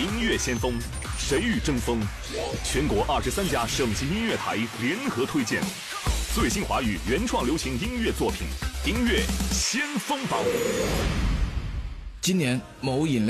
音乐先锋，谁与争锋？全国23家省级音乐台联合推荐最新华语原创流行音乐作品，音乐先锋榜。 今年某饮料